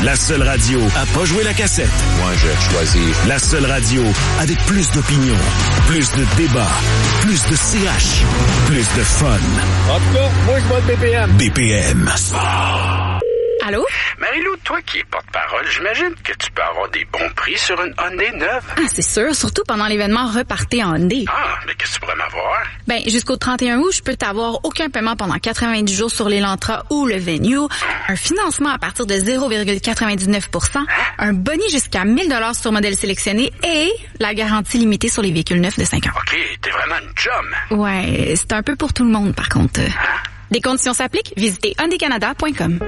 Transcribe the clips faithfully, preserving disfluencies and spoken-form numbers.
La seule radio à pas jouer la cassette. Moi, je choisis. La seule radio avec plus d'opinion, plus de débats, plus de C H, plus de fun. En tout cas, moi, je vote B P M. B P M Sport. Allô? Marie-Lou, toi qui es porte-parole, j'imagine que tu peux avoir des bons prix sur une Hyundai neuve. Ah, c'est sûr, surtout pendant l'événement Repartez en Hyundai. Ah, mais qu'est-ce que tu pourrais m'avoir? Ben, jusqu'au trente et un août, je peux t'avoir aucun paiement pendant quatre-vingt-dix jours sur l'Elantra ou le Venue, un financement à partir de zéro virgule quatre-vingt-dix-neuf pour cent, un boni jusqu'à mille dollars sur modèle sélectionné et la garantie limitée sur les véhicules neufs de cinq ans. OK, t'es vraiment une chum. Ouais, c'est un peu pour tout le monde, par contre. Hein? Des conditions s'appliquent, visitez hyundai canada point com.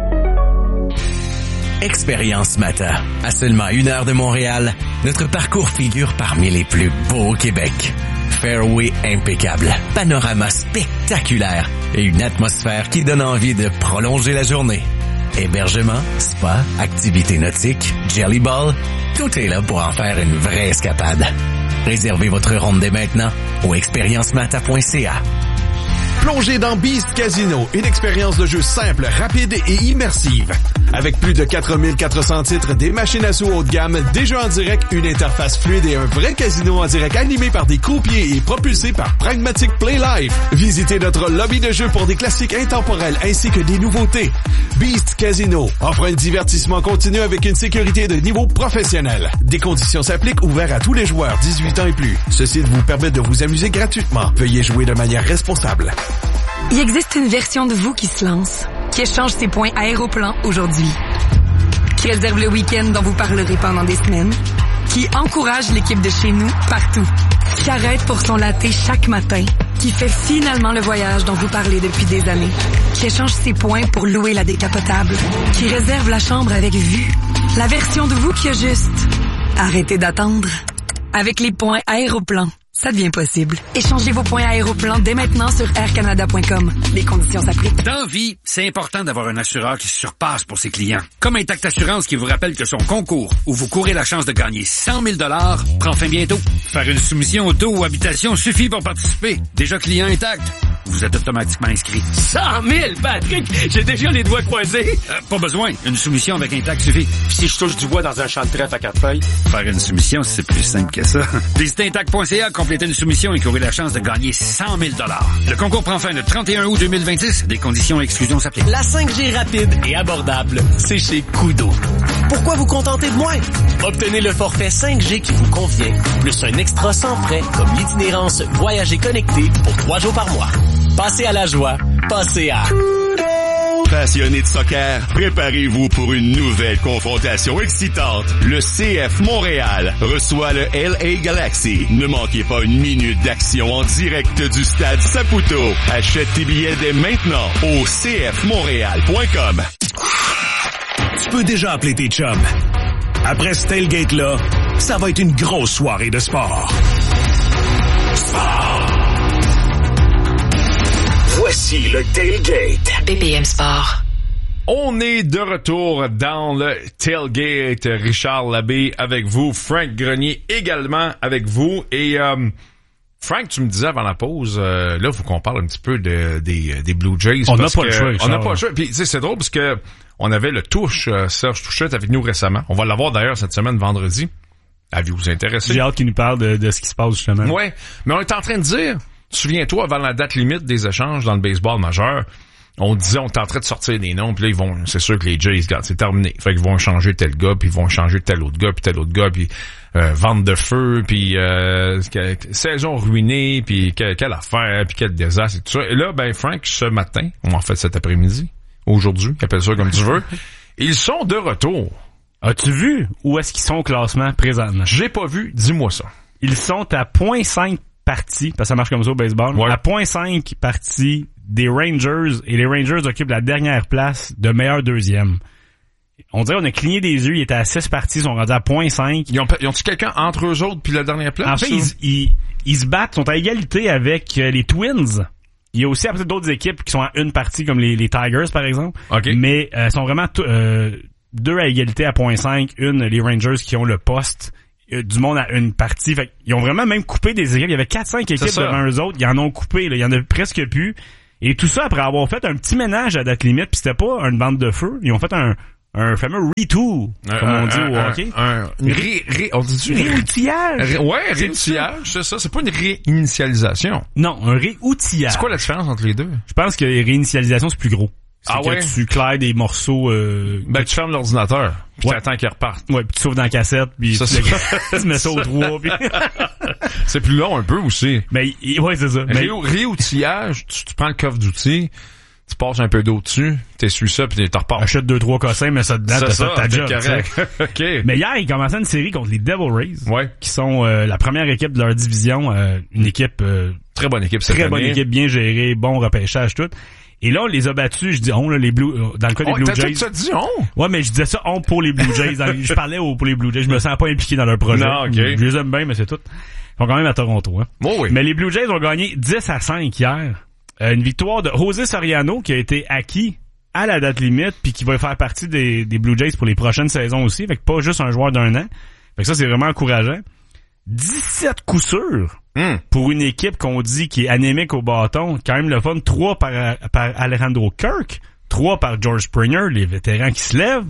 Expérience Mata. À seulement une heure de Montréal, notre parcours figure parmi les plus beaux au Québec. Fairway impeccable, panorama spectaculaire et une atmosphère qui donne envie de prolonger la journée. Hébergement, spa, activités nautiques, jelly ball, tout est là pour en faire une vraie escapade. Réservez votre ronde dès maintenant au expérience mata point c a. Plongez dans Beast Casino, une expérience de jeu simple, rapide et immersive. Avec plus de quatre mille quatre cents titres, des machines à sous haut de gamme, des jeux en direct, une interface fluide et un vrai casino en direct animé par des croupiers et propulsé par Pragmatic Play Life. Visitez notre lobby de jeux pour des classiques intemporels ainsi que des nouveautés. Beast Casino offre un divertissement continu avec une sécurité de niveau professionnel. Des conditions s'appliquent, ouvert à tous les joueurs dix-huit ans et plus. Ceci vous permet de vous amuser gratuitement. Veuillez jouer de manière responsable. Il existe une version de vous qui se lance, qui échange ses points Aéroplan aujourd'hui, qui réserve le week-end dont vous parlerez pendant des semaines, qui encourage l'équipe de chez nous partout, qui arrête pour son latte chaque matin, qui fait finalement le voyage dont vous parlez depuis des années, qui échange ses points pour louer la décapotable, qui réserve la chambre avec vue, la version de vous qui a juste arrêté d'attendre. Avec les points Aéroplan, ça devient possible. Échangez vos points Aéroplan dès maintenant sur air canada point com. Les conditions s'appliquent. Dans la vie, c'est important d'avoir un assureur qui se surpasse pour ses clients. Comme Intact Assurance qui vous rappelle que son concours, où vous courez la chance de gagner cent mille dollars, prend fin bientôt. Faire une soumission auto ou habitation suffit pour participer. Déjà client Intact, vous êtes automatiquement inscrit. cent mille, Patrick! J'ai déjà les doigts croisés. Euh, pas besoin. Une soumission avec Intact suffit. Puis si je touche du bois dans un champ de trèfle à quatre feuilles? Faire une soumission, c'est plus simple que ça. Visitez intact point c a, complétez une soumission et courez la chance de gagner cent mille dollars. Le concours prend fin le trente et un août deux mille vingt-six. Des conditions et exclusions s'appliquent. La cinq G rapide et abordable, c'est chez Kudo. Pourquoi vous contenter de moins? Obtenez le forfait cinq G qui vous convient, plus un extra sans frais comme l'itinérance Voyager connecté pour trois jours par mois. Passez à la joie, passez à... Passionnés de soccer, préparez-vous pour une nouvelle confrontation excitante. Le C F Montréal reçoit le L A Galaxy. Ne manquez pas une minute d'action en direct du stade Saputo. Achète tes billets dès maintenant au c f montréal point com. Tu peux déjà appeler tes chums. Après ce tailgate-là, ça va être une grosse soirée de sport. Sport! Voici le tailgate. B P M Sport. On est de retour dans le tailgate. Richard Labbé avec vous, Frank Grenier également avec vous. Et euh, Frank, tu me disais avant la pause, euh, là, faut qu'on parle un petit peu de, des, des Blue Jays. On n'a pas le choix. On n'a pas le choix. Puis, tu sais, c'est drôle parce que on avait le touche, euh, Serge Touchette avec nous récemment. On va l'avoir d'ailleurs cette semaine, vendredi. Avez-vous vous intéressé? J'ai hâte qu'il nous parle de, de ce qui se passe justement. Ouais, mais on est en train de dire, souviens-toi, avant la date limite des échanges dans le baseball majeur, on disait, on tenterait de sortir des noms, puis là, ils vont, c'est sûr que les Jays, regarde, c'est terminé. Fait qu'ils vont changer tel gars, puis ils vont changer tel autre gars, puis tel autre gars, puis euh, vente de feu, puis euh, saison ruinée, puis quelle, quelle affaire, puis quel désastre, et tout ça. Et là, ben, Frank, ce matin, ou en fait cet après-midi, aujourd'hui, appelle ça comme tu veux, ils sont de retour. As-tu vu où est-ce qu'ils sont au classement présentement? J'ai pas vu, dis-moi ça. Ils sont à zéro virgule cinq parties, parce que ça marche comme ça au baseball, ouais. À zéro virgule cinq parties des Rangers, et les Rangers occupent la dernière place de meilleur deuxième. On dirait qu'on a cligné des yeux, ils étaient à six parties, ils sont rendus à zéro virgule cinq. Ils ont, ils ont-tu quelqu'un entre eux autres puis la dernière place? En fait, ils, ils, ils se battent, sont à égalité avec les Twins. Il y a aussi après d'autres équipes qui sont à une partie, comme les, les Tigers, par exemple. Okay. Mais euh, sont vraiment t- euh, deux à égalité à zéro virgule cinq. Une, les Rangers qui ont le poste. Euh, du monde à une partie. Fait, ils ont vraiment même coupé des équipes. Il y avait quatre cinq équipes devant eux autres. Ils en ont coupé. Là. Il y en a presque plus. Et tout ça après avoir fait un petit ménage à date limite. Puis c'était pas une bande de feu. Ils ont fait un, un fameux retool, un, comme un, on dit un, au un, hockey. Un, un ré, ré, on dit réoutillage. Ré, ouais, réoutillage, c'est ça. C'est pas une réinitialisation. Non, un réoutillage. C'est quoi la différence entre les deux? Je pense que réinitialisation, c'est plus gros. C'est ah que ouais? tu claires des morceaux... Euh, ben, tu fermes l'ordinateur, puis ouais. t'attends qu'il reparte. Ouais, puis tu sauves dans la cassette, puis ça, tu, le... tu mets ça au trois. Puis... c'est plus long un peu aussi. Mais ouais, c'est ça. Ré- réoutillage, tu, tu prends le coffre d'outils, tu passes un peu d'eau dessus, t'essuies ça, puis t'en repars. Achète deux, trois cossins, mais ça dedans, t'as ça, fait ta job. correct. OK. Mais hier, ils commençaient une série contre les Devil Rays, ouais. qui sont euh, la première équipe de leur division, euh, une équipe... Euh, très bonne équipe cette Très année. bonne équipe, bien gérée, bon repêchage, tout. Et là, on les a battus, je dis on, là, les Blue, dans le cas des oh, Blue t'as Jays. T'as dit on? Ouais, mais je disais ça on pour les Blue Jays. Je parlais au, pour les Blue Jays. Je me sens pas impliqué dans leur projet. Non, ok. Je les aime bien, mais c'est tout. Ils sont quand même à Toronto, hein. Oh oui. Mais les Blue Jays ont gagné dix à cinq hier. Euh, une victoire de José Soriano qui a été acquis à la date limite puis qui va faire partie des, des Blue Jays pour les prochaines saisons aussi. Fait que pas juste un joueur d'un an. Fait que ça, c'est vraiment encourageant. dix-sept coups sûrs. Mm. Pour une équipe qu'on dit qui est anémique au bâton, quand même le fun. Trois par, par Alejandro Kirk, trois par George Springer, les vétérans qui se lèvent.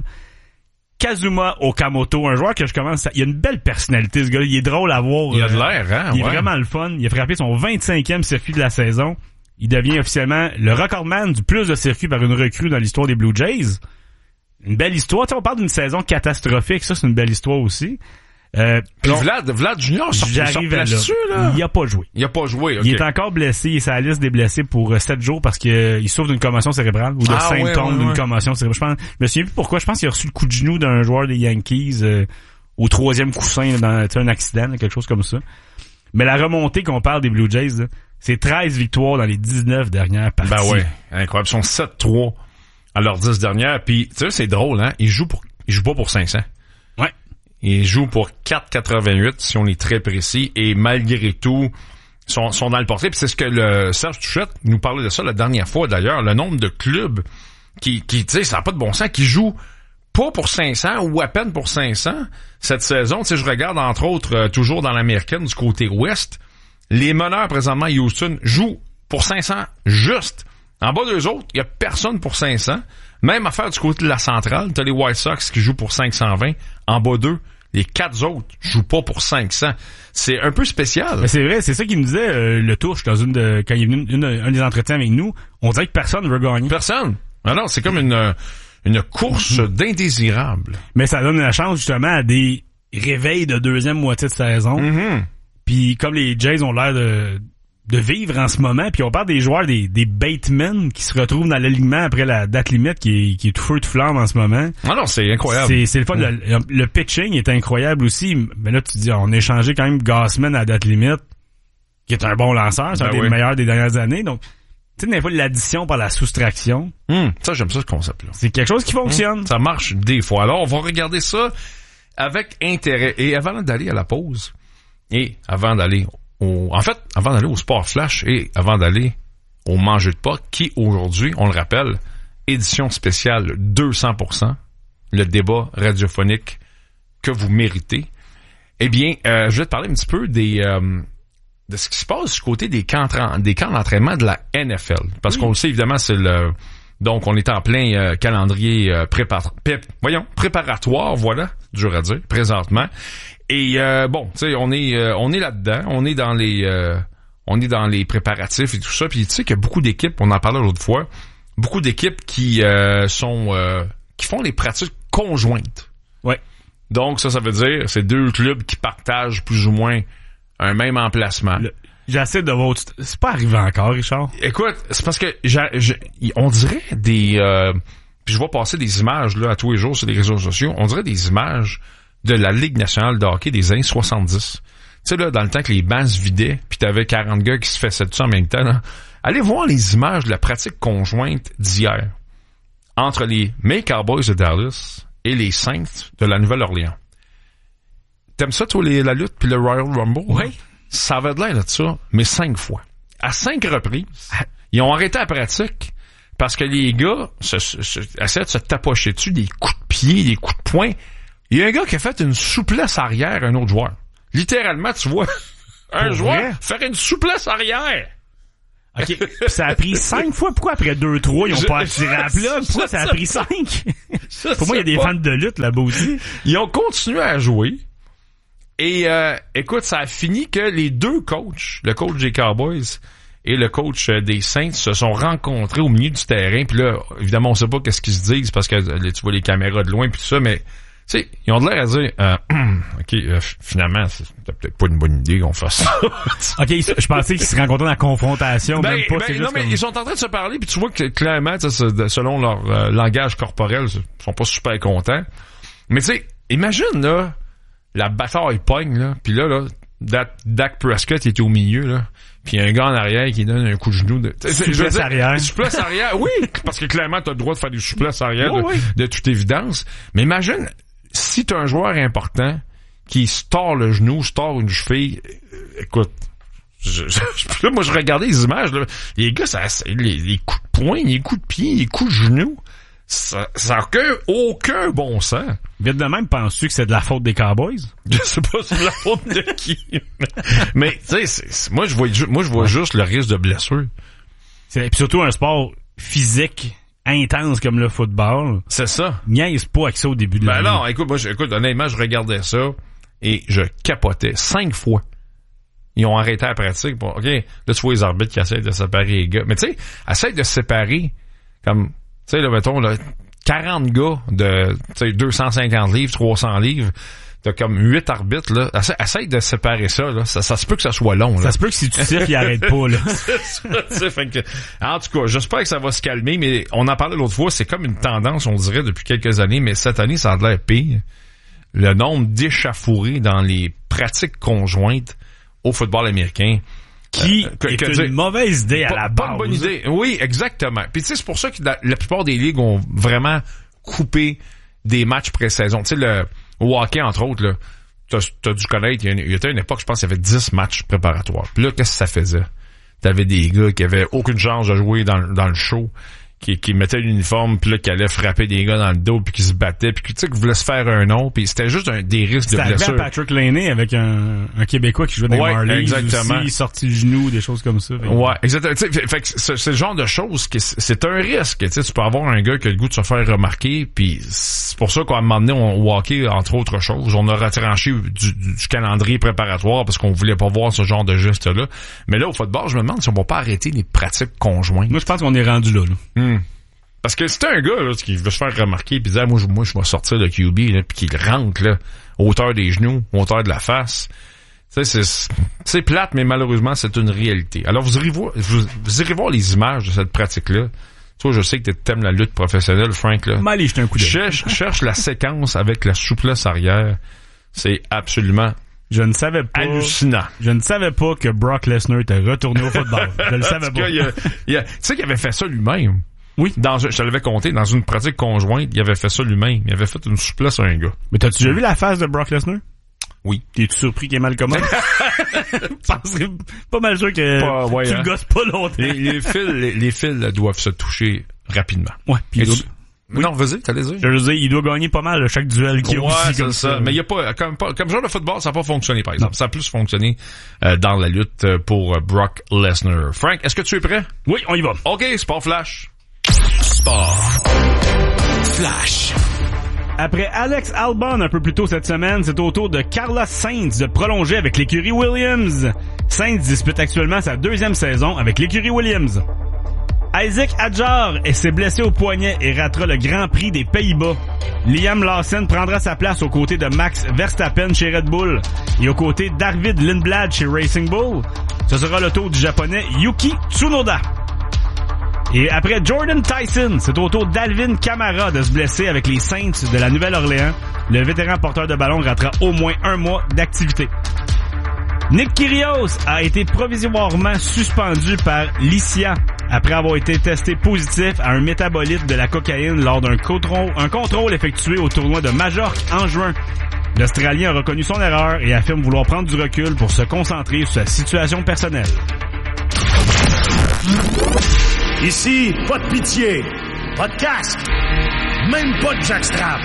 Kazuma Okamoto, un joueur que je commence à... Il a une belle personnalité, ce gars-là. Il est drôle à voir. Il a de l'air, hein? Il ouais. est vraiment le fun. Il a frappé son vingt-cinquième circuit de la saison. Il devient officiellement le recordman du plus de circuits par une recrue dans l'histoire des Blue Jays. Une belle histoire. Tu sais, on parle d'une saison catastrophique. Ça, c'est une belle histoire aussi. Euh, Puis Vlad, Vlad Junior sort, j'arrive sort là. dessus, là. Il a pas joué. Il a pas joué, okay. Il est encore blessé. Il est sur la liste des blessés pour euh, sept jours parce qu'il euh, souffre d'une commotion cérébrale ou de ah, symptômes ouais, ouais, d'une ouais. commotion cérébrale. Je pense, je me souviens plus pourquoi. Je pense qu'il a reçu le coup de genou d'un joueur des Yankees euh, au troisième coussin là, dans un accident, là, quelque chose comme ça. Mais la remontée qu'on parle des Blue Jays, là, c'est treize victoires dans les dix-neuf dernières parties. Ben ouais, incroyable. Ils sont sept trois à leurs dix dernières. Puis tu sais, c'est drôle, hein. Ils jouent pour, ils jouent pas pour cinq cents. Ouais. Ils jouent pour quatre quatre-vingt-huit, si on est très précis, et malgré tout, sont, sont dans le portrait. Puis c'est ce que le Serge Touchette nous parlait de ça la dernière fois, d'ailleurs, le nombre de clubs qui, qui tu sais, ça n'a pas de bon sens, qui jouent pas pour cinq cents ou à peine pour cinq cents cette saison. Tu sais, je regarde, entre autres, euh, toujours dans l'américaine, du côté ouest, les meneurs, présentement, Houston, jouent pour cinq cents juste. En bas d'eux autres, il y a personne pour cinq cents. Même affaire du côté de la centrale, t'as les White Sox qui jouent pour cinq cent vingt. En bas d'eux, les quatre autres jouent pas pour cinq cents. C'est un peu spécial. Mais c'est vrai, c'est ça qu'il nous disait, euh, le Touche, dans une de, quand il est venu une, un des entretiens avec nous. On dirait que personne veut gagner. Personne. Non, non, c'est comme une, une course mm-hmm. d'indésirables. Mais ça donne la chance, justement, à des réveils de deuxième moitié de saison. Mm-hmm. Puis comme les Jays ont l'air de, de vivre en ce moment, puis on parle des joueurs, des, des Batemen qui se retrouvent dans l'alignement après la date limite qui est, qui est tout feu tout flamme en ce moment. Ah non, c'est incroyable. C'est, c'est le fun. Mm. Le, le pitching est incroyable aussi. Mais là, tu dis, on a échangé quand même Gausman à la date limite, qui est un bon lanceur. C'est ben un oui. des meilleurs des dernières années. Donc, tu sais, des fois, l'addition par la soustraction. Mm, ça, j'aime ça, ce concept-là. C'est quelque chose qui fonctionne. Mm, ça marche des fois. Alors, on va regarder ça avec intérêt. Et avant d'aller à la pause, et avant d'aller au, en fait, avant d'aller au Sport Flash et avant d'aller au Manger de pas, qui aujourd'hui, on le rappelle, édition spéciale deux cents pour cent, le débat radiophonique que vous méritez. Eh bien, euh, je vais te parler un petit peu des, euh, de ce qui se passe du côté des camps, des camps d'entraînement de la N F L. Parce oui. qu'on le sait, évidemment, c'est le, donc on est en plein euh, calendrier euh, prépar- pré- voyons, préparatoire, voilà, dur à dire, présentement. Et euh, bon, tu sais, on est euh, on est là-dedans, on est dans les euh, on est dans les préparatifs et tout ça. Puis tu sais qu'il y a beaucoup d'équipes, on en parlait l'autre fois, beaucoup d'équipes qui euh, sont euh, qui font les pratiques conjointes. Ouais. Donc ça, ça veut dire c'est deux clubs qui partagent plus ou moins un même emplacement. Le, j'essaie de voir. C'est pas arrivé encore, Richard. Écoute, c'est parce que j'ai, j'ai, on dirait des. Euh, puis je vois passer des images là à tous les jours sur les réseaux sociaux. On dirait des images de la Ligue nationale de hockey des années soixante-dix. Tu sais, là, dans le temps que les bancs se vidaient, puis t'avais quarante gars qui se faisaient tout ça en même temps, là. Allez voir les images de la pratique conjointe d'hier entre les May Cowboys de Dallas et les Saints de la Nouvelle-Orléans. T'aimes ça, toi, les, la lutte puis le Royal Rumble? Oui. Ça avait de l'air de ça, mais cinq fois. À cinq reprises, ils ont arrêté la pratique parce que les gars se, se, se, essaient de se tapocher dessus, des coups de pied, des coups de poing. Il y a un gars qui a fait une souplesse arrière à un autre joueur. Littéralement, tu vois un Pour joueur vrai? faire une souplesse arrière. OK. Puis ça a pris cinq fois. Pourquoi après deux, trois, ils ont pas attiré à la plug? Pourquoi ça a pris cinq? Pour moi, il y a des fans de lutte là-bas aussi. Ils ont continué à jouer. Et euh, écoute, ça a fini que les deux coachs, le coach des Cowboys et le coach des Saints, se sont rencontrés au milieu du terrain. Puis là, évidemment, on sait pas qu'est-ce qu'ils se disent parce que tu vois les caméras de loin puis tout ça, mais tu sais, ils ont de l'air à dire, euh, OK, euh, finalement, c'est peut-être pas une bonne idée qu'on fasse ça. OK, je pensais qu'ils se rencontraient dans la confrontation. Ben, même pas, ben, non, mais comme... ils sont en train de se parler, puis tu vois que clairement, selon leur euh, langage corporel, ils sont pas super contents. Mais tu sais, imagine, là, la bataille pogne, là, puis là, là, Dak, Dak Prescott, il était au milieu, là. Puis un gars en arrière qui donne un coup de genou. De, souplesse arrière. Souplesse arrière, oui, parce que clairement, t'as le droit de faire des souplesses arrière oh, de, oui. de toute évidence. Mais imagine, si t'as un joueur important qui se tord le genou, se tord une cheville, écoute, je, je, là, moi, je regardais les images, là, les gars, ça, les, les coups de poing, les coups de pied, les coups de genou, ça n'a aucun, aucun bon sens. Vite de même, penses-tu que c'est de la faute des Cowboys? Je sais pas si c'est de la faute de qui. Mais, tu sais, moi, je vois, moi, je vois ouais. juste le risque de blessure. C'est, pis surtout un sport physique intense comme le football. C'est ça. Niaise pas avec ça au début de l'année. Ben non, écoute, moi, je, écoute, honnêtement, je regardais ça et je capotais. Cinq fois. Ils ont arrêté la pratique. Bon, OK, là, tu vois les arbitres qui essaient de séparer les gars. Mais tu sais, essaie de séparer comme, tu sais, là, mettons, là, quarante gars de, tu sais, deux cent cinquante livres, trois cents livres. T'as comme huit arbitres, là. Essaye, essaye de séparer ça, là. Ça, ça se peut que ça soit long, là. Ça se peut que si tu siffles, il arrête pas, là. C'est ça, fait que, en tout cas, j'espère que ça va se calmer, mais on en parlait l'autre fois, c'est comme une tendance, on dirait, depuis quelques années, mais cette année, ça a l'air pire. Le nombre d'échauffourées dans les pratiques conjointes au football américain. Qui euh, que, est que une dire, mauvaise idée à pas, la base. Pas bonne idée. Oui, exactement. Puis tu sais, c'est pour ça que la, la plupart des ligues ont vraiment coupé des matchs pré-saison. Tu sais, le au hockey, entre autres, là, t'as, t'as dû connaître, il y, a une, il y a une époque, je pense, il y avait dix matchs préparatoires. Puis là, qu'est-ce que ça faisait? T'avais des gars qui avaient aucune chance de jouer dans, dans le show, qui, qui mettaient l'uniforme, puis là, qui allaient frapper des gars dans le dos, puis qui se battaient, puis tu sais, qui voulaient se faire un nom, puis c'était juste un, des risques c'était de blessure. C'était Patrick Laney avec un, un Québécois qui jouait dans les ouais, Marlies exactement. aussi, sorti le genou, des choses comme ça. Fait. Ouais, exactement. Tu sais, fait que c'est, c'est le genre de choses que c'est un risque. Tu sais, tu peux avoir un gars qui a le goût de se faire remarquer, puis c'est pour ça qu'à un moment donné, on, au hockey, entre autres choses, on a retranché du, du, du calendrier préparatoire parce qu'on voulait pas voir ce genre de geste-là. Mais là, au football, je me demande si on va pas arrêter les pratiques conjointes. Moi, je pense qu'on est rendu là, là. Hmm. Parce que c'est un gars là, qui veut se faire remarquer puis dire ah, moi je moi je vais sortir le Q B là puis qu'il rentre là hauteur des genoux, hauteur de la face. Tu sais c'est c'est plate mais malheureusement c'est une réalité. Alors vous irez voir vous, vous irez voir les images de cette pratique là. Toi je sais que t'aimes la lutte professionnelle Frank là. M'allez jeter un coup d'œil. Cherche cherche la séquence avec la souplesse arrière. C'est absolument Je ne savais pas. Hallucinant. Je ne savais pas que Brock Lesnar était retourné au football. Je le savais pas. Il a, il a, tu sais qu'il avait fait ça lui-même. Oui. Dans, je te l'avais compté, dans une pratique conjointe, il avait fait ça lui-même. Il avait fait une souplesse à un gars. Mais t'as-tu déjà vu la face de Brock Lesnar? Oui. T'es-tu surpris qu'il est mal commode? C'est pas mal sûr que pas, ouais, tu hein? le gosses pas longtemps. Les, les fils, les, les fils doivent se toucher rapidement. Ouais. Puis tu... oui. Non, vas-y, t'allais dire. Je veux dire, il doit gagner pas mal chaque duel qu'il ouais, a aussi. Comme ça. ça. Mais il y a pas, comme, comme genre de football, ça n'a pas fonctionné, par exemple. Non. Ça a plus fonctionné euh, dans la lutte pour Brock Lesnar. Frank, est-ce que tu es prêt? Oui, on y va. OK, Sport Flash. Sport Flash. Après Alex Albon un peu plus tôt cette semaine, c'est au tour de Carlos Sainz de prolonger avec l'écurie Williams. Sainz dispute actuellement sa deuxième saison avec l'écurie Williams. Isaac Hadjar s'est blessé au poignet et ratera le Grand Prix des Pays-Bas. Liam Lawson prendra sa place aux côtés de Max Verstappen chez Red Bull et aux côtés d'Arvid Lindblad chez Racing Bull. Ce sera le tour du Japonais Yuki Tsunoda. Et après Jordan Tyson, c'est au tour d'Alvin Kamara de se blesser avec les Saints de la Nouvelle-Orléans. Le vétéran porteur de ballon ratera au moins un mois d'activité. Nick Kyrgios a été provisoirement suspendu par l'I C I A après avoir été testé positif à un métabolite de la cocaïne lors d'un contrôle, un contrôle effectué au tournoi de Majorque en juin. L'Australien a reconnu son erreur et affirme vouloir prendre du recul pour se concentrer sur sa situation personnelle. Ici, pas de pitié, pas de casque, même pas de jackstrap.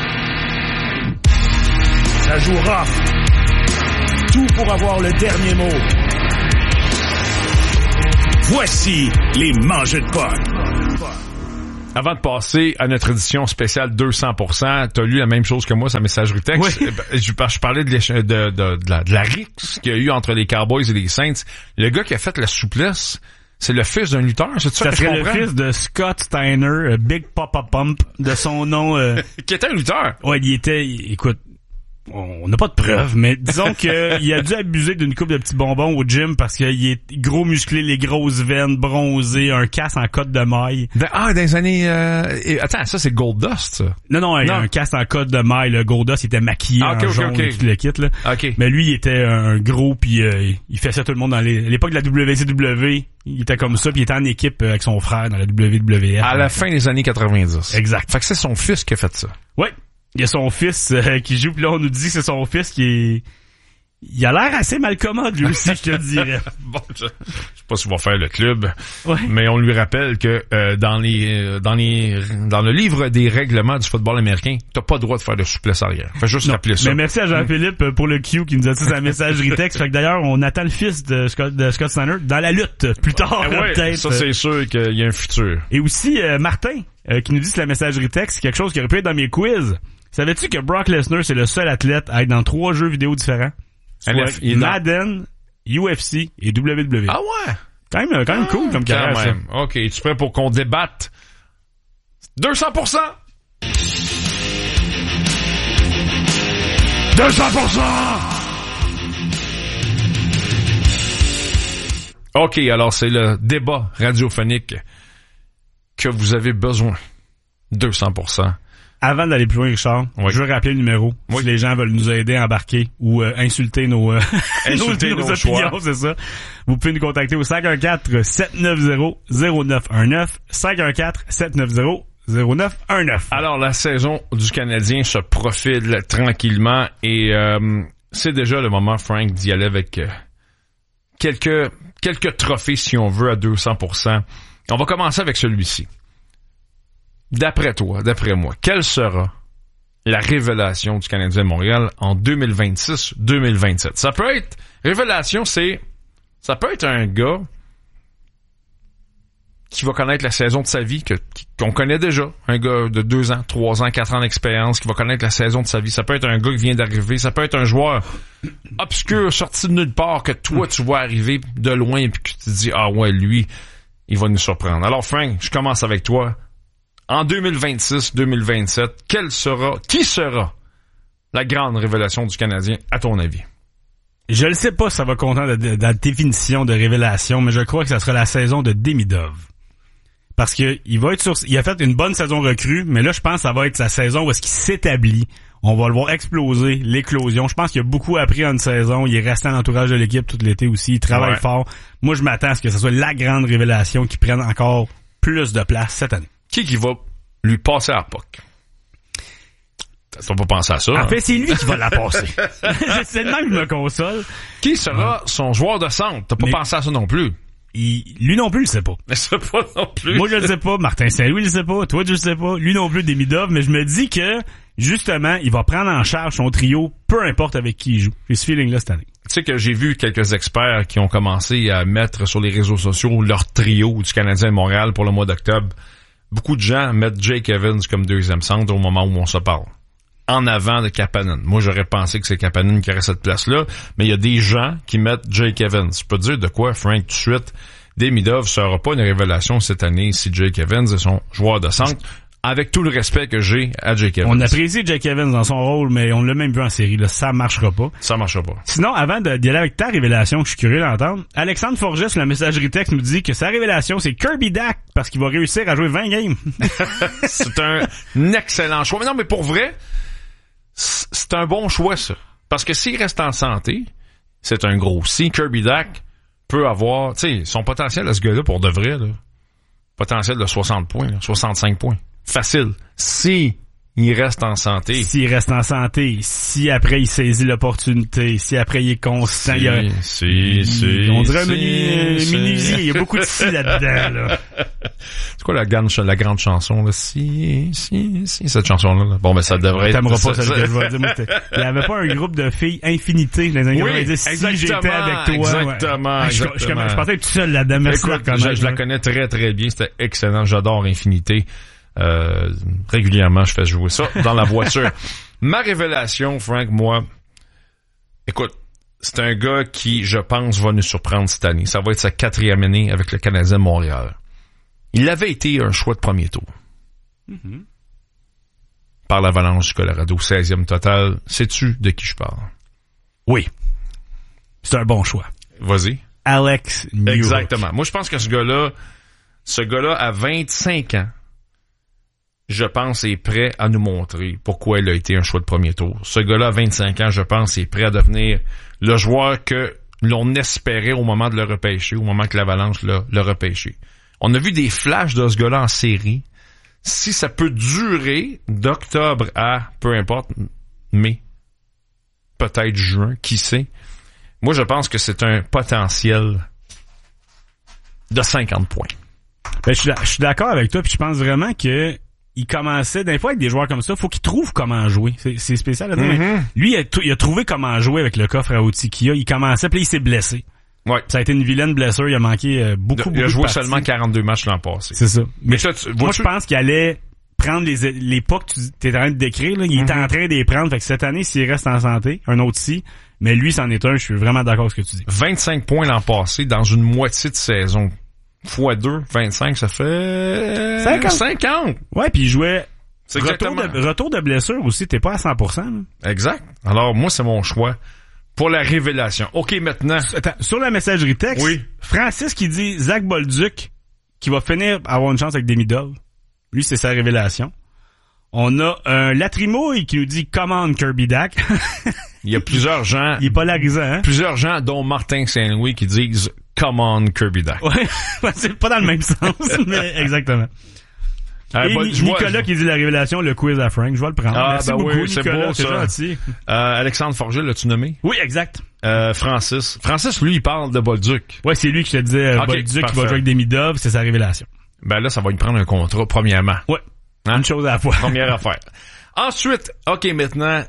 Ça joue rough. Tout pour avoir le dernier mot. Voici les mangeurs de potes. Avant de passer à notre édition spéciale deux cents pour cent, t'as lu la même chose que moi, sa messagerie texte. Oui. Je, je parlais de, de, de, de, la, de la rixe qu'il y a eu entre les Cowboys et les Saints. Le gars qui a fait la souplesse, c'est le fils d'un lutteur, c'est ça, ça que serait je comprends? le fils de Scott Steiner, euh, Big Papa Pump, de son nom. Euh... qui était un lutteur. Ouais, il était, écoute, on n'a pas de preuves, mais disons qu'il a dû abuser d'une coupe de petits bonbons au gym parce qu'il est gros musclé, les grosses veines, bronzé, un casque en cotte de maille. De, ah, dans les années... Euh, et, attends, ça c'est Goldust, ça? Non, non, non. Un casque en cotte de maille. Le Goldust, il était maquillé ah, okay, en okay, jaune okay. et tout le kit. Là. Okay. Mais lui, il était un gros, puis euh, il faisait tout le monde dans les... À l'époque de la W C W, il était comme ça, puis il était en équipe avec son frère dans la W W F. À la fin des années quatre-vingt-dix. Exact. Fait que c'est son fils qui a fait ça. Oui. Il y a son fils euh, qui joue, puis là, on nous dit que c'est son fils qui est... Il a l'air assez mal commode, lui aussi, je te dirais. Bon, je, je sais pas s'il va faire le club, ouais. mais on lui rappelle que euh, dans les euh, dans les dans le livre des règlements du football américain, t'as pas le droit de faire de souplesse arrière. Fait juste non, rappeler ça. Mais merci à Jean-Philippe pour le Q qui nous a dit sa messagerie texte. Fait que d'ailleurs, on attend le fils de Scott, de Scott Steiner dans la lutte plus tard, ah ouais, peut-être. Ça, c'est sûr qu'il y a un futur. Et aussi, euh, Martin, euh, qui nous dit que la messagerie texte, c'est quelque chose qui aurait pu être dans mes quiz. Savais-tu que Brock Lesnar, c'est le seul athlète à être dans trois jeux vidéo différents? Soit Madden, U F C et W W E. Ah ouais? Quand même, quand même ah, cool comme carrière, ça. OK, tu prêt pour qu'on débatte? deux cents pour cent! deux cents pour cent! OK, alors c'est le débat radiophonique que vous avez besoin. deux cents pour cent. Avant d'aller plus loin, Richard, oui. je veux rappeler le numéro. Oui. Si les gens veulent nous aider à embarquer ou euh, insulter nos, euh, insulter nos, nos, nos opinions, c'est ça. Vous pouvez nous contacter au cinq un quatre, sept neuf zéro, zéro neuf un neuf, cinq un quatre, sept neuf zéro, zéro neuf un neuf. Alors, la saison du Canadien se profile tranquillement et euh, c'est déjà le moment, Frank, d'y aller avec euh, quelques, quelques trophées, si on veut, à deux cents pour cent. On va commencer avec celui-ci. D'après toi, d'après moi, quelle sera la révélation du Canadien de Montréal en deux mille vingt-six deux mille vingt-sept? Ça peut être... Révélation, c'est... Ça peut être un gars qui va connaître la saison de sa vie, que, qu'on connaît déjà. Un gars de deux ans, trois ans, quatre ans d'expérience qui va connaître la saison de sa vie. Ça peut être un gars qui vient d'arriver. Ça peut être un joueur obscur, sorti de nulle part, que toi, tu vois arriver de loin et que tu te dis, ah ouais, lui, il va nous surprendre. Alors, Frank, je commence avec toi. En deux mille vingt-six deux mille vingt-sept, quelle sera, qui sera la grande révélation du Canadien, à ton avis? Je ne sais pas si ça va compter de, de, de la définition de révélation, mais je crois que ça sera la saison de Demidov. Parce que il va être sur, il a fait une bonne saison recrue, mais là, je pense que ça va être sa saison où est-ce qu'il s'établit. On va le voir exploser, l'éclosion. Je pense qu'il a beaucoup appris en une saison. Il est resté en entourage de l'équipe tout l'été aussi. Il travaille ouais. fort. Moi, je m'attends à ce que ce soit la grande révélation qui prenne encore plus de place cette année. Qui qui va lui passer à la P O C? T'as pas pensé à ça? En hein? fait, c'est lui qui va la passer. C'est le même que je me console. Qui sera son joueur de centre? T'as pas Mais pensé à ça non plus? Il, lui non plus, il le sait pas. Mais c'est pas non plus. Moi, je le sais pas. Martin Saint-Louis, il le sait pas. Toi, tu le sais pas. Lui non plus, Demidov. Mais je me dis que, justement, il va prendre en charge son trio, peu importe avec qui il joue. J'ai ce feeling-là cette année. Tu sais que j'ai vu quelques experts qui ont commencé à mettre sur les réseaux sociaux leur trio du Canadien de Montréal pour le mois d'octobre. Beaucoup de gens mettent Jake Evans comme deuxième centre au moment où on se parle. En avant de Kapanen. Moi, j'aurais pensé que c'est Kapanen qui aurait cette place-là, mais il y a des gens qui mettent Jake Evans. Je peux te dire de quoi, Frank, tout de suite, Demidov sera pas une révélation cette année si Jake Evans est son joueur de centre, avec tout le respect que j'ai à Jake Evans. On apprécie Jake Evans dans son rôle, mais on l'a même vu en série, là, ça marchera pas. Ça marchera pas. Sinon, avant de, d'y aller avec ta révélation, que je suis curieux d'entendre, Alexandre Forget sur la messagerie texte nous dit que sa révélation, c'est Kirby Dach, parce qu'il va réussir à jouer vingt games. C'est un, un excellent choix. Mais non, mais pour vrai, c'est un bon choix, ça. Parce que s'il reste en santé, c'est un gros si. Kirby Dach peut avoir, tu sais, son potentiel à ce gars-là, pour de vrai, là, potentiel de soixante points, là, soixante-cinq points. Facile. Si il reste en santé. S'il reste en santé, si après il saisit l'opportunité, si après il est constant, si, il y a... Si, si, on dirait si, un mini, si. menuisier, il y a beaucoup de si là-dedans, là. C'est quoi la grande, la grande chanson, là? Si, si, si, cette chanson-là, là. Bon, ben, ça devrait être... T'aimeras pas celle que je vais dire. Moi, il y avait pas un groupe de filles Infinité dans les années oui, quatre-vingt-dix. Si j'étais avec toi. Exactement, ouais. je, je, je, je pensais être tout seul là-dedans. Merci. Écoute, je, je la connais très, très bien. C'était excellent. J'adore Infinité. Euh, régulièrement, je fais jouer ça dans la voiture. Ma révélation, Frank, moi, écoute, c'est un gars qui, je pense, va nous surprendre cette année. Ça va être sa quatrième année avec le Canadien de Montréal. Il avait été un choix de premier tour. Mm-hmm. Par l'Avalanche du Colorado, seizième total. Sais-tu de qui je parle? Oui. C'est un bon choix. Vas-y. Alex Newhook. Exactement. Moi, je pense que ce gars-là, ce gars-là, à vingt-cinq ans, je pense, est prêt à nous montrer pourquoi il a été un choix de premier tour. Ce gars-là, à vingt-cinq ans, je pense, est prêt à devenir le joueur que l'on espérait au moment de le repêcher, au moment que l'Avalanche l'a, l'a repêché. On a vu des flashs de ce gars-là en série. Si ça peut durer d'octobre à, peu importe, mai, peut-être juin, qui sait. Moi, je pense que c'est un potentiel de cinquante points. Ben, je suis, je suis d'accord avec toi, puis je pense vraiment que il commençait, des fois avec des joueurs comme ça, faut qu'il trouve comment jouer. C'est, c'est spécial à dire, mm-hmm. mais lui, il a, il a trouvé comment jouer avec le coffre à outils qu'il a. Il commençait, puis il s'est blessé. Ouais. Ça a été une vilaine blessure. Il a manqué euh, beaucoup, beaucoup de Il a joué parties. seulement quarante-deux matchs l'an passé. C'est ça. Mais, mais ça, tu, moi, je pense qu'il allait prendre les, les pas que tu es en train de décrire. Là. Il mm-hmm. est en train de les prendre. Fait que cette année, s'il reste en santé, un autre si. Mais lui, c'en est un. Je suis vraiment d'accord avec ce que tu dis. vingt-cinq points l'an passé dans une moitié de saison. Fois deux, vingt-cinq, ça fait... cinquante. cinquante. Ouais, puis il jouait... C'est retour de, retour de blessure aussi, t'es pas à cent pour cent. Là. Exact. Alors, moi, c'est mon choix pour la révélation. OK, maintenant... Attends, sur la messagerie texte, oui. Francis qui dit Zach Bolduc qui va finir avoir une chance avec Demidov. Lui, c'est sa révélation. On a un Latrimouille qui nous dit « Commande Kirby Dack ». Il y a plusieurs gens... Il est polarisant, hein? Plusieurs gens, dont Martin Saint-Louis, qui disent « Commande Kirby Dack ». Ouais, c'est pas dans le même sens, mais exactement. Euh, Et bon, Ni- Nicolas vois, qui dit la révélation, le quiz à Frank, je vais le prendre. Ah, Merci ben beaucoup, oui, Nicolas, c'est beau, c'est ça. gentil. Euh, Alexandre Forget, l'as-tu nommé? Oui, exact. Euh, Francis. Francis, lui, il parle de Bolduc. Ouais, c'est lui qui te disait euh, okay, Bolduc parfait. qui va jouer avec Demidov, c'est sa révélation. Ben là, ça va lui prendre un contrat, premièrement. Ouais. Hein? Une chose à la fois. Première affaire. Ensuite, OK, maintenant,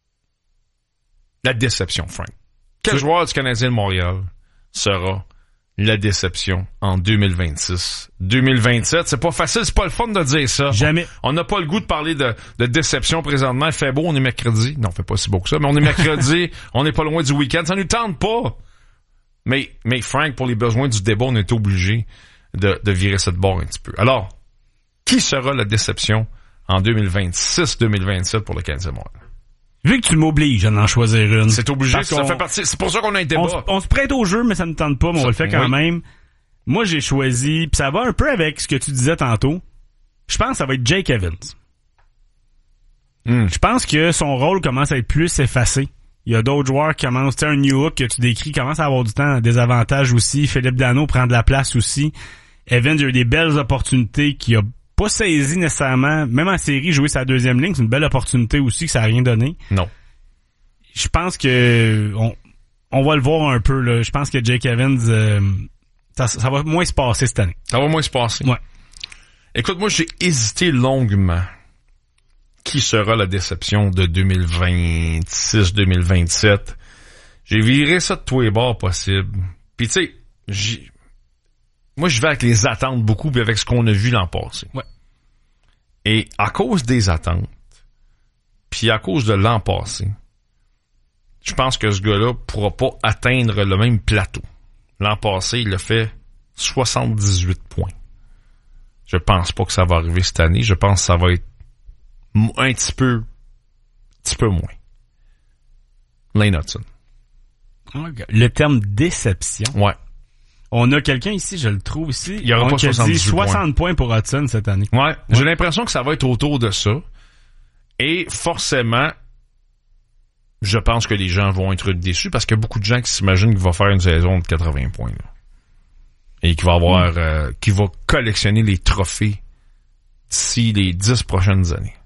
la déception, Frank. Quel joueur du Canadien de Montréal sera la déception en deux mille vingt-six? deux mille vingt-sept, c'est pas facile, c'est pas le fun de dire ça. Jamais. On n'a pas le goût de parler de, de déception présentement. Il fait beau, on est mercredi. Non, on fait pas si beau que ça, mais on est mercredi, on n'est pas loin du week-end. Ça nous tente pas. Mais, mais Frank, pour les besoins du débat, on est obligé de, de virer cette barre un petit peu. Alors, qui sera la déception en deux mille vingt-six deux mille vingt-sept pour le Canadien de Montréal? Vu que tu m'obliges à en choisir une. C'est obligé, ça fait partie. C'est pour ça qu'on a un débat. On, on se prête au jeu, mais ça ne tente pas, mais on va le faire quand oui. même. Moi, j'ai choisi, pis ça va un peu avec ce que tu disais tantôt. Je pense que ça va être Jake Evans. Mm. Je pense que son rôle commence à être plus effacé. Il y a d'autres joueurs qui commencent, tu sais, un Newhook que tu décris commence à avoir du temps, des avantages aussi. Philippe Danault prend de la place aussi. Evans, il y a eu des belles opportunités qu'il a pas saisi nécessairement. Même en série, jouer sa deuxième ligne, c'est une belle opportunité aussi que ça a rien donné. Non. Je pense que on, on va le voir un peu, là. Je pense que Jake Evans, euh, ça, ça va moins se passer cette année. Ça va moins se passer? Ouais. Écoute, moi, j'ai hésité longuement. Qui sera la déception de deux mille vingt-six deux mille vingt-sept? J'ai viré ça de tous les bords possibles. Puis tu sais, j'ai... moi, je vais avec les attentes beaucoup, puis avec ce qu'on a vu l'an passé. Ouais. Et à cause des attentes, puis à cause de l'an passé, je pense que ce gars-là pourra pas atteindre le même plateau. L'an passé, il a fait soixante-dix-huit points. Je pense pas que ça va arriver cette année. Je pense que ça va être un petit peu, un petit peu moins. Lane Hudson. Le terme déception. Ouais. On a quelqu'un ici, je le trouve ici. Il y aura pas soixante-dix soixante points pour Hudson cette année. Ouais. ouais. J'ai l'impression que ça va être autour de ça. Et forcément, je pense que les gens vont être déçus parce qu'il y a beaucoup de gens qui s'imaginent qu'il va faire une saison de quatre-vingts points. Là. Et qu'il va avoir, mm. euh, qu'il va collectionner les trophées d'ici les dix prochaines années.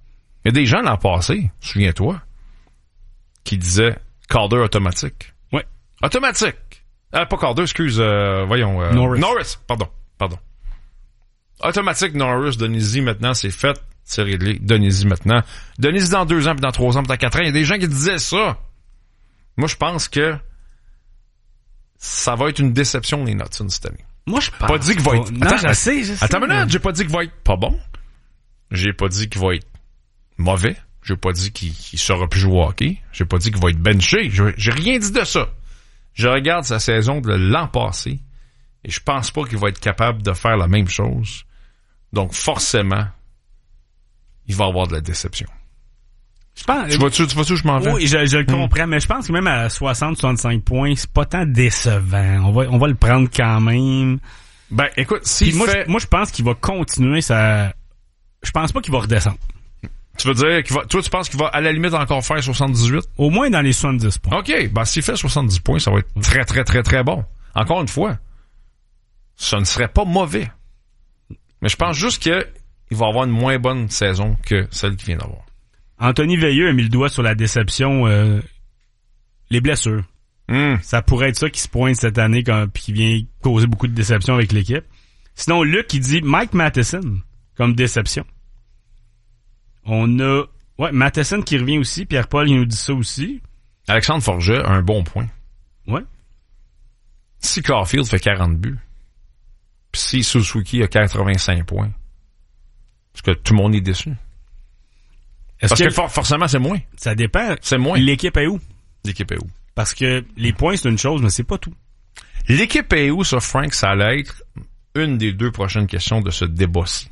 Il y a des gens l'an passé, souviens-toi, qui disaient Calder automatique. Oui. Automatique. Euh, pas Calder, excuse, euh, voyons. Euh, Norris. Norris, pardon, pardon. Automatique Norris, Donnez-y maintenant, c'est fait, c'est réglé. Donnez-y maintenant. Donnez-y dans deux ans, puis dans trois ans, puis dans quatre ans. Il y a des gens qui disaient ça. Moi, je pense que ça va être une déception, les Nutsons, cette année. Moi, je pense. Pas dit qu'il va être... Non, Attends, je sais, je sais. Attends une minute, j'ai pas dit qu'il va être pas bon. J'ai pas dit qu'il va être mauvais. J'ai pas dit qu'il, qu'il saura plus jouer au hockey. J'ai pas dit qu'il va être benché. J'ai, j'ai rien dit de ça. Je regarde sa saison de l'an passé et je pense pas qu'il va être capable de faire la même chose. Donc, forcément, il va avoir de la déception. Je pense, tu vois-tu, tu vois-tu où je m'en vais? Oui, je, je le comprends, mmh. mais je pense que même à soixante soixante-cinq points, c'est pas tant décevant. On va, on va le prendre quand même. Ben, écoute, si moi, fait... je, moi, je pense qu'il va continuer sa... Je pense pas qu'il va redescendre. Tu veux dire qu'il va, toi, tu penses qu'il va à la limite encore faire soixante-dix-huit? Au moins dans les soixante-dix points. OK. Ben, s'il fait soixante-dix points, ça va être très, très, très, très bon. Encore une fois, ça ne serait pas mauvais. Mais je pense juste qu'il va avoir une moins bonne saison que celle qu'il vient d'avoir. Anthony Veilleux a mis le doigt sur la déception, euh, les blessures. Mm. Ça pourrait être ça qui se pointe cette année quand, puis qui vient causer beaucoup de déception avec l'équipe. Sinon, Luc, il dit Mike Matheson comme déception. On a, ouais, Matheson qui revient aussi, Pierre-Paul, il nous dit ça aussi. Alexandre Forget a un bon point. Ouais. Si Caulfield fait quarante buts, pis si Suzuki a quatre-vingt-cinq points, est-ce que tout le monde est déçu? Est-ce Parce que, que for- forcément, c'est moins. Ça dépend. C'est moins. L'équipe est où? L'équipe est où? Parce que les points, c'est une chose, mais c'est pas tout. L'équipe est où, ça, Frank? Ça allait être une des deux prochaines questions de ce débat-ci.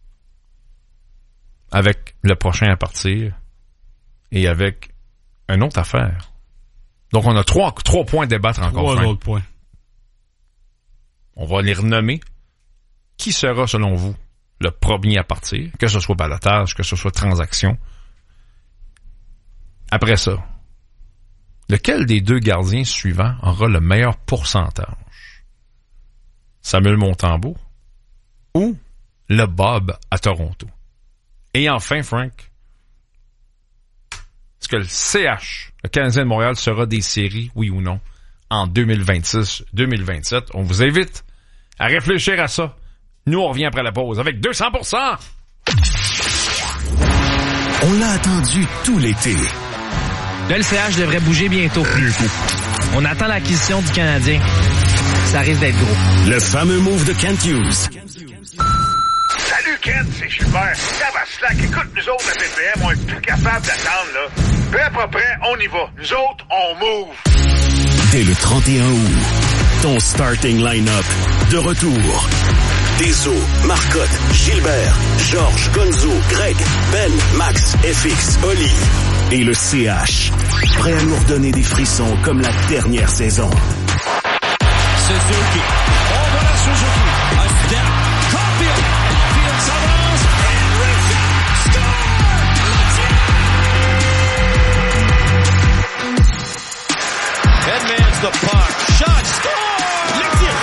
Avec le prochain à partir et avec une autre affaire. Donc, on a trois, trois points à débattre encore. Trois Frank. autres points. On va les renommer. Qui sera, selon vous, le premier à partir? Que ce soit ballottage, que ce soit transaction. Après ça, lequel des deux gardiens suivants aura le meilleur pourcentage? Samuel Montembeault ou le Bob à Toronto? Et enfin, Frank, est-ce que le C H, le Canadien de Montréal, sera des séries, oui ou non, en deux mille vingt-six deux mille vingt-sept? On vous invite à réfléchir à ça. Nous, on revient après la pause avec deux cents pour cent. On l'a attendu tout l'été. Là, le C H devrait bouger bientôt. On attend l'acquisition du Canadien. Ça risque d'être gros. Le fameux move de Kent Hughes. Salut Kent, c'est Gilbert. Slack, écoute, nous autres, la P P M, on est plus capable d'attendre, là. Peu à peu près, on y va. Nous autres, on move. Dès le trente et un août, ton starting line-up de retour. Deso, Marcotte, Gilbert, Georges, Gonzo, Greg, Ben, Max, F X, Oli et le C H. Prêt à nous redonner des frissons comme la dernière saison. Suzuki. Oh, voilà Suzuki. A step. Caulfield. Caulfield s'avance. Et Richard score! Edmonds the puck. Shot. Score! Le tir.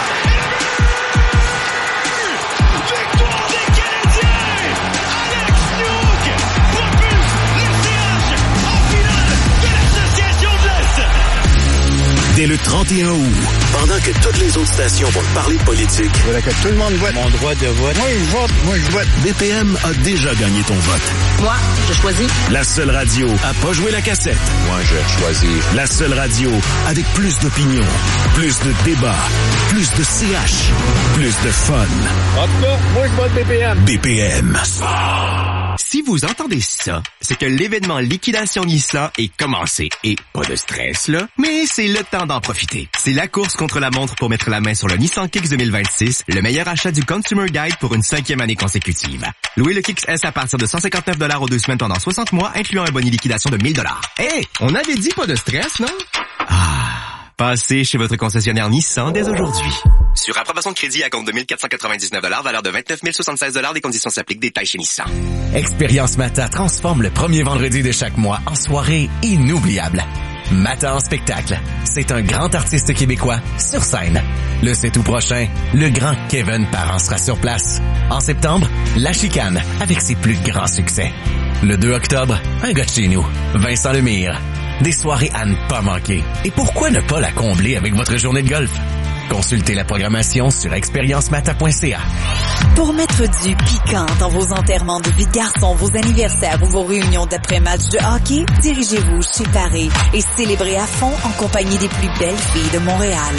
Victoire des Canadiens! Alex Newhook propulse le C H en finale de l'Association de l'Est! Dès le trente et un août, pendant que toutes les autres stations vont parler de politique, voilà que tout le monde vote. Mon droit de vote. Moi, je vote. Moi, je vote. B P M a déjà gagné ton vote. Moi, je choisis. La seule radio à pas jouer la cassette. Moi, je choisis. La seule radio avec plus d'opinion, plus de débats, plus de C H, plus de fun. En tout cas, moi, je vote B P M. B P M. Si vous entendez ça, c'est que l'événement Liquidation Nissan est commencé. Et pas de stress, là, mais c'est le temps d'en profiter. C'est la course contre la montre pour mettre la main sur le Nissan Kicks deux mille vingt-six, le meilleur achat du Consumer Guide pour une cinquième année consécutive. Louez le Kicks S à partir de cent cinquante-neuf dollars aux deux semaines pendant soixante mois, incluant un boni liquidation de mille dollars. Hey, on avait dit pas de stress, non? Ah, passez chez votre concessionnaire Nissan dès aujourd'hui. Sur approbation de crédit à compte de mille quatre cent quatre-vingt-dix-neuf dollars, valeur de vingt-neuf mille soixante-seize dollars, des conditions s'appliquent, détails chez Nissan. Expérience Mata transforme le premier vendredi de chaque mois en soirée inoubliable. Mata en spectacle, c'est un grand artiste québécois sur scène. Le sept août prochain, le grand Kevin Parent sera sur place. En septembre, La Chicane avec ses plus grands succès. Le deux octobre, un gars de chez nous, Vincent Lemire. Des soirées à ne pas manquer. Et pourquoi ne pas la combler avec votre journée de golf? Consultez la programmation sur expérience mata point c a. Pour mettre du piquant dans vos enterrements de vie de garçon, vos anniversaires ou vos réunions d'après-match de hockey, dirigez-vous chez Paris et célébrez à fond en compagnie des plus belles filles de Montréal.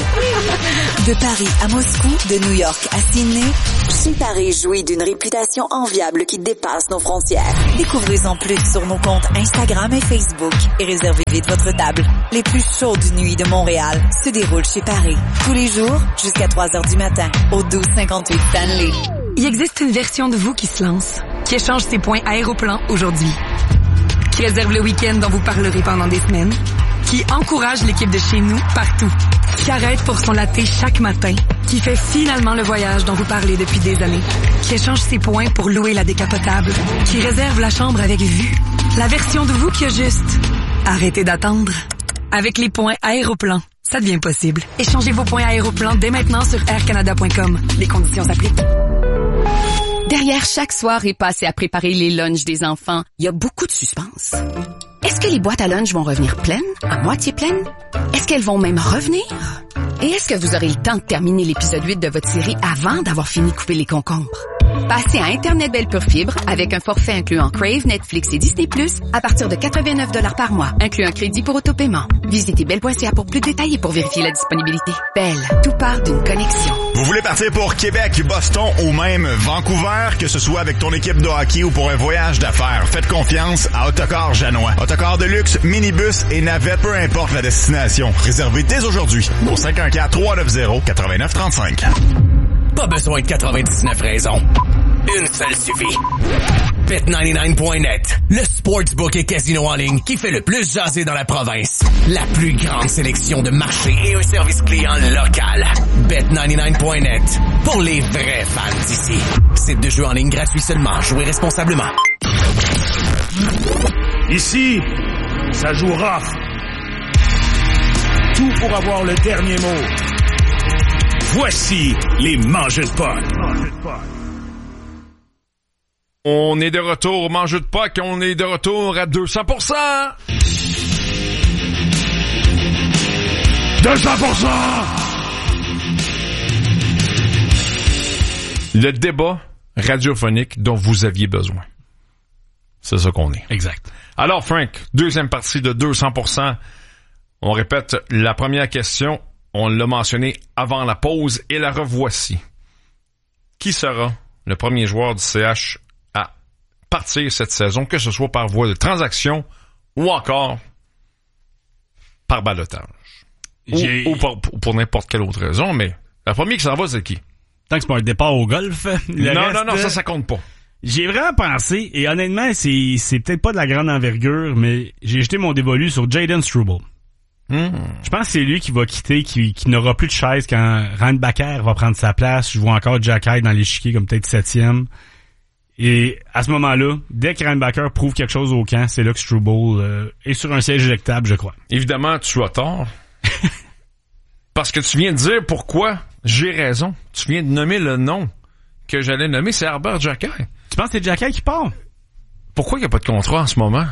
De Paris à Moscou, de New York à Sydney, chez Paris jouit d'une réputation enviable qui dépasse nos frontières. Découvrez-en plus sur nos comptes Instagram et Facebook et réservez vite votre table. Les plus chaudes nuits de Montréal se déroulent chez Paris. Tous les jours, jusqu'à trois heures du matin, au douze cinquante-huit Stanley. Il existe une version de vous qui se lance, qui échange ses points Aéroplan aujourd'hui, qui réserve le week-end dont vous parlerez pendant des semaines, qui encourage l'équipe de chez nous partout, qui arrête pour son latte chaque matin, qui fait finalement le voyage dont vous parlez depuis des années, qui échange ses points pour louer la décapotable, qui réserve la chambre avec vue. La version de vous qui a juste arrêtez d'attendre. Avec les points Aéroplan, ça devient possible. Échangez vos points Aéroplan dès maintenant sur air canada point com. Les conditions s'appliquent. Derrière chaque soirée passée à préparer les lunchs des enfants, il y a beaucoup de suspense. Est-ce que les boîtes à lunch vont revenir pleines, à moitié pleines? Est-ce qu'elles vont même revenir? Et est-ce que vous aurez le temps de terminer l'épisode huit de votre série avant d'avoir fini de couper les concombres? Passez à Internet Belle Pure Fibre avec un forfait incluant Crave, Netflix et Disney plus, à partir de quatre-vingt-neuf dollars par mois, inclut un crédit pour autopaiement. Visitez belle point c a pour plus de détails et pour vérifier la disponibilité. Belle, tout part d'une connexion. Vous voulez partir pour Québec, Boston ou même Vancouver, que ce soit avec ton équipe de hockey ou pour un voyage d'affaires, faites confiance à Autocar Janois. Autocar de luxe, minibus et navette, peu importe la destination. Réservez dès aujourd'hui au cinq un quatre, trois neuf zéro, neuf neuf trois cinq. Pas besoin de quatre-vingt-dix-neuf raisons. Une seule suffit. bet quatre-vingt-dix-neuf point net, le sportsbook et casino en ligne qui fait le plus jaser dans la province. La plus grande sélection de marchés et un service client local. bet quatre-vingt-dix-neuf point net, pour les vrais fans d'ici. Site de jeu en ligne gratuit seulement. Jouez responsablement. Ici, ça joue rough. Tout pour avoir le dernier mot. Voici les mangeux de pot. On est de retour au mangeux de Pâques, on est de retour à deux cents pour cent. deux cents pour cent! Le débat radiophonique dont vous aviez besoin. C'est ça qu'on est. Exact. Alors, Frank, deuxième partie de deux cents pour cent. On répète la première question. On l'a mentionné avant la pause et la revoici. Qui sera le premier joueur du C H à partir cette saison, que ce soit par voie de transaction ou encore par ballottage? Ou, ou pour, pour n'importe quelle autre raison, mais le premier qui s'en va, c'est qui? Tant que c'est pas un départ au golf. Non, reste, non, non, ça, ça compte pas. J'ai vraiment pensé, et honnêtement, c'est, c'est peut-être pas de la grande envergure, mais j'ai jeté mon dévolu sur Jaden Struble. Mmh. Je pense que c'est lui qui va quitter, qui, qui n'aura plus de chaise quand Randbacker va prendre sa place. Je vois encore Jack Hyde dans l'échiquier comme peut-être septième. Et à ce moment-là, dès que Randbacker prouve quelque chose au camp, c'est là que Struble euh, est sur un siège éjectable, je crois. Évidemment, tu as tort. Parce que tu viens de dire pourquoi j'ai raison. Tu viens de nommer le nom que j'allais nommer, c'est Arber Xhekaj. Tu penses que c'est Xhekaj qui part? Pourquoi il n'y a pas de contrat en ce moment?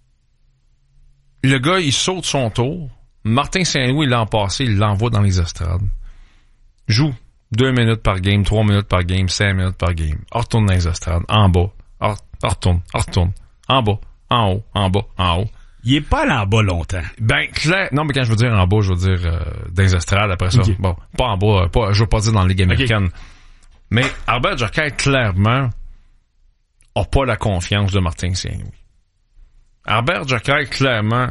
Le gars, il saute son tour. Martin Saint-Louis, l'an passé, il l'envoie dans les estrades. Joue deux minutes par game, trois minutes par game, cinq minutes par game. Retourne dans les estrades, en bas. Retourne, retourne. En bas, en haut, en bas, en haut. Il est pas allé en bas longtemps. Ben, clair. Non, mais quand je veux dire en bas, je veux dire euh, dans les estrades après ça. Okay. Bon, pas en bas, pas, je veux pas dire dans la Ligue américaine. Okay. Mais Arber Xhekaj, clairement, a pas la confiance de Martin Saint-Louis. Arber Xhekaj, clairement,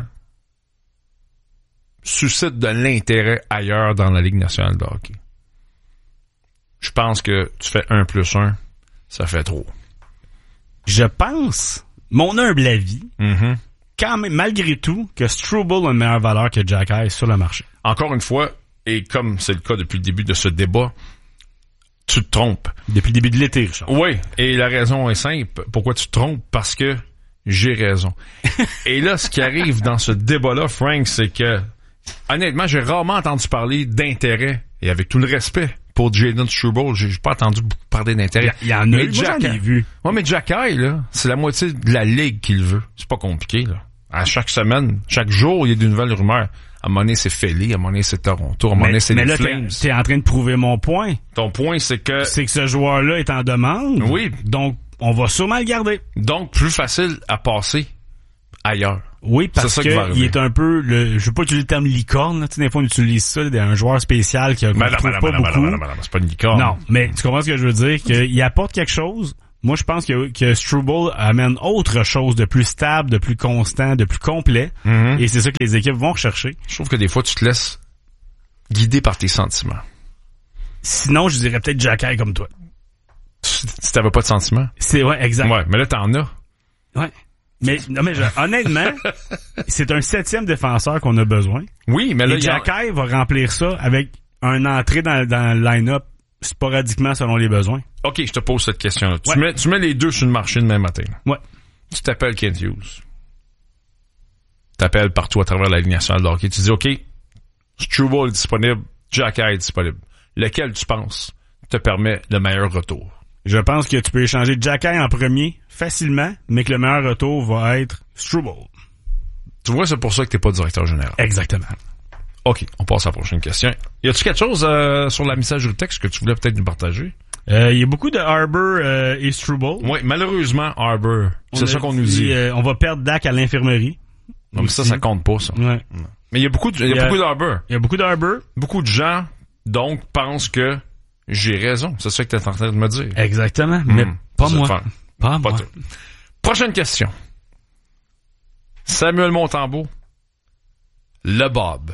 suscite de l'intérêt ailleurs dans la Ligue nationale de hockey. Je pense que tu fais un plus un, ça fait trop. Je pense, mon humble avis, mm-hmm. quand même, malgré tout, que Struble a une meilleure valeur que Xhekaj sur le marché. Encore une fois, et comme c'est le cas depuis le début de ce débat, tu te trompes. Depuis le début de l'été, Richard. Oui, et la raison est simple. Pourquoi tu te trompes? Parce que j'ai raison. Et là, ce qui arrive dans ce débat-là, Frank, c'est que honnêtement, j'ai rarement entendu parler d'intérêt, et avec tout le respect pour Jaden Struble, j'ai pas entendu parler d'intérêt. Il y, y en a mais eu, Jack, moi j'en ai vu. Ouais, mais Jacky, là, c'est la moitié de la ligue qu'il veut. C'est pas compliqué, là. À chaque semaine, chaque jour, il y a de nouvelles rumeurs. À un moment donné, c'est Philly, à un moment donné, c'est Toronto, à un moment donné, c'est mais les là, Flames. T'es, t'es en train de prouver mon point. Ton point, c'est que... C'est que ce joueur-là est en demande. Oui. Donc, on va sûrement le garder. Donc, plus facile à passer ailleurs. Oui, parce qu'il est un peu, le, je veux pas utiliser le terme licorne, là. Tu sais, des fois, on utilise ça, là, un joueur spécial qui a ben trouve non, pas ben beaucoup. Non, non, non, non, c'est pas une licorne. Non, mais tu comprends ce que je veux dire? Qu'il apporte quelque chose. Moi, je pense que, que Struble amène autre chose de plus stable, de plus constant, de plus complet. Mm-hmm. Et c'est ça que les équipes vont rechercher. Je trouve que des fois, tu te laisses guider par tes sentiments. Sinon, je dirais peut-être Jacky comme toi. Si t'avais pas de sentiments? C'est, ouais, exact. Ouais, mais là, t'en as. Ouais. Mais, non, mais, je, honnêtement, c'est un septième défenseur qu'on a besoin. Oui, mais là, et Jacky a... va remplir ça avec un entrée dans, dans le line-up sporadiquement selon les besoins. OK, je te pose cette question-là. Ouais. Tu, mets, tu mets les deux sur le marché demain matin. Ouais. Tu t'appelles Kent Hughes. T'appelles partout à travers la Ligue nationale de hockey. Tu dis, OK, Struble est disponible, Jacky est disponible. Lequel tu penses te permet le meilleur retour? Je pense que tu peux échanger Jacky en premier facilement, mais que le meilleur retour va être Struble. Tu vois, c'est pour ça que t'es pas directeur général. Exactement. OK, on passe à la prochaine question. Y a-tu quelque chose euh, sur la messagerie texte que tu voulais peut-être nous partager? Il euh, y a beaucoup de Harbour euh, et Struble. Oui, malheureusement, Harbour. C'est on ça qu'on nous dit. Euh, on va perdre Dak à l'infirmerie. Non, mais ça, ça compte pas, ça. Ouais. Non. Mais il y a beaucoup de, il y a, y a beaucoup d'Harbour. Il y a beaucoup d'Harbour. Beaucoup de gens, donc, pensent que j'ai raison. C'est ça que tu es en train de me dire. Exactement. Mmh. Mais pas moi. Pas, pas moi. Toi. Prochaine question. Samuel Montembeault. Le Bob.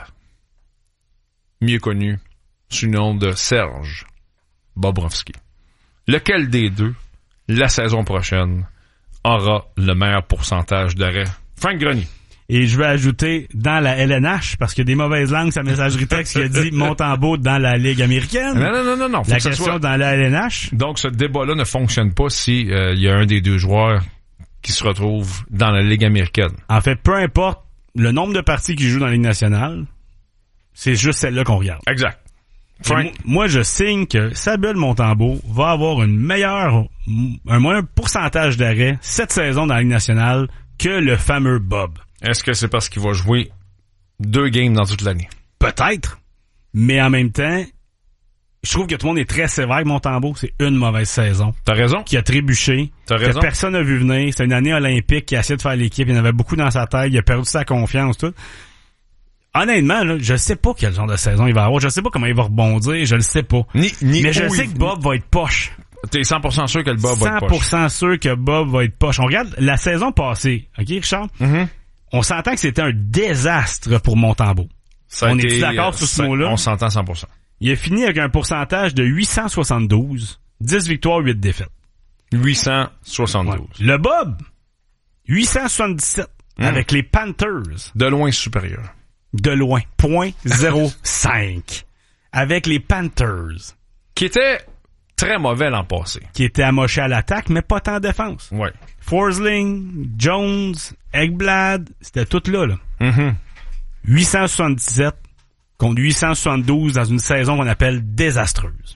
Mieux connu sous le nom de Serge Bobrovsky. Lequel des deux, la saison prochaine, aura le meilleur pourcentage d'arrêt? Frank Grenier. Et je vais ajouter dans la L N H, parce qu'il y a des mauvaises langues, sa messagerie texte qui a dit Montembeault dans la Ligue américaine. Non, non, non, non. non. La question soit... dans la L N H. Donc, ce débat-là ne fonctionne pas si euh, il y a un des deux joueurs qui se retrouve dans la Ligue américaine. En fait, peu importe le nombre de parties qu'il joue dans la Ligue nationale, c'est juste celle-là qu'on regarde. Exact. Frank. Moi, moi, je signe que Samuel Montembeault va avoir une meilleure, un meilleur pourcentage d'arrêt cette saison dans la Ligue nationale que le fameux Bob. Est-ce que c'est parce qu'il va jouer deux games dans toute l'année? Peut-être. Mais en même temps, je trouve que tout le monde est très sévère avec Montembeault. C'est une mauvaise saison. T'as raison. Qui a trébuché. T'as raison. Que personne n'a vu venir. C'est une année olympique qui a essayé de faire l'équipe. Il y en avait beaucoup dans sa tête. Il a perdu sa confiance, tout. Honnêtement, là, je sais pas quel genre de saison il va avoir. Je sais pas comment il va rebondir. Je le sais pas. Ni, ni Mais je sais il... que Bob va être poche. T'es cent pour cent sûr que le Bob va être poche. cent pour cent sûr que Bob va être poche. On regarde la saison passée. OK, Richard? Mm-hmm. On s'entend que c'était un désastre pour Montembeault. Ça on est d'accord sur ce mot-là? On s'entend cent pour cent. Il a fini avec un pourcentage de huit cent soixante-douze, dix victoires, huit défaites. huit cent soixante-douze. Ouais. Le Bob, huit cent soixante-dix-sept, mmh. avec les Panthers. De loin supérieur. De loin. point zéro cinq. Avec les Panthers. Qui était très mauvais l'an passé. Qui était amoché à l'attaque, mais pas tant en défense. Ouais. Forsling, Jones, Ekblad, c'était tout là, là. Mm-hmm. huit cent soixante-dix-sept contre huit cent soixante-douze dans une saison qu'on appelle désastreuse.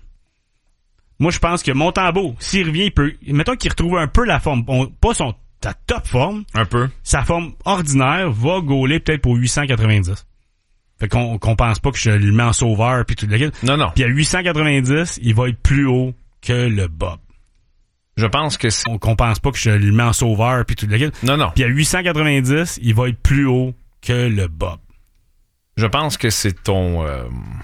Moi, je pense que Montembeault, s'il revient, il peut, mettons qu'il retrouve un peu la forme, on, pas son, sa top forme. Un peu. Sa forme ordinaire va gauler peut-être pour huit cent quatre-vingt-dix. Fait qu'on, qu'on pense pas que je le mets en sauveur puis tout le. Non, non. Puis à huit cent quatre-vingt-dix, il va être plus haut que le Bob. Je pense que c'est... On, qu'on pense pas que je le mets en sauveur puis tout le. Non, non. Puis à huit cent quatre-vingt-dix, il va être plus haut que le Bob. Je pense que c'est ton... Euh,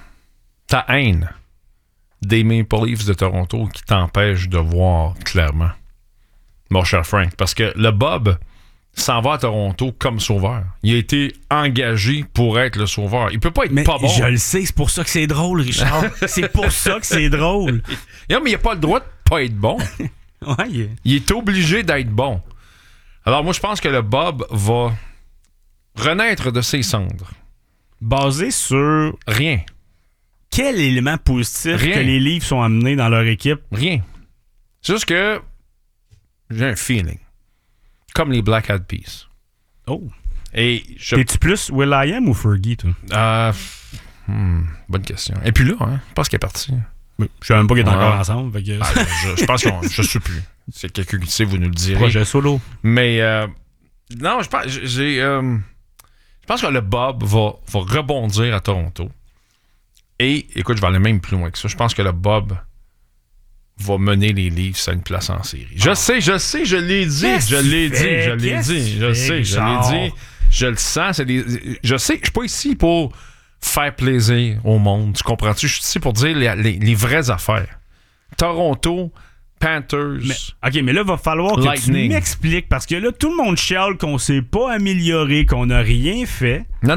ta haine des Maple Leafs de Toronto qui t'empêche de voir clairement, mon cher Frank. Parce que le Bob s'en va à Toronto comme sauveur. Il a été engagé pour être le sauveur. Il peut pas être mais pas bon. Je le sais, c'est pour ça que c'est drôle, Richard. C'est pour ça que c'est drôle. Non, mais il a pas le droit de pas être bon. Ouais, il, est... il est obligé d'être bon. Alors moi, je pense que le Bob va renaître de ses cendres. Basé sur... Rien. Quel élément positif Rien. que les Leafs ont amené dans leur équipe? Rien. C'est juste que j'ai un feeling. Comme les Black Eyed Peas. Oh. Et je... T'es-tu plus Will.i.am ou Fergie, toi? Euh, hmm, bonne question. Et puis là, hein, je pense qu'elle est partie. Je sais même pas qu'ils sont Ouais. encore ensemble. Fait que... Ah, je, je pense qu'on... Je sais plus. C'est quelqu'un qui sait, vous nous le direz. Projet solo. Mais, euh, non, je pense... J'ai... Euh, je pense que le Bob va, va rebondir à Toronto. Et, écoute, je vais aller même plus loin que ça. Je pense que le Bob va mener les Leafs à une place en série. Je Ah. sais, je sais, je l'ai dit, Qu'est-ce je l'ai qu'il dit, fait? je l'ai Qu'est-ce dit, qu'il je fait, sais, je Richard? l'ai dit. Je le sens, c'est des... Je sais, je suis pas ici pour faire plaisir au monde, tu comprends-tu? Je suis ici pour dire les, les, les vraies affaires. Toronto, Panthers... Mais, OK, mais là, il va falloir que Lightning. tu m'expliques, parce que là, tout le monde chiale qu'on s'est pas amélioré, qu'on n'a rien fait. Non,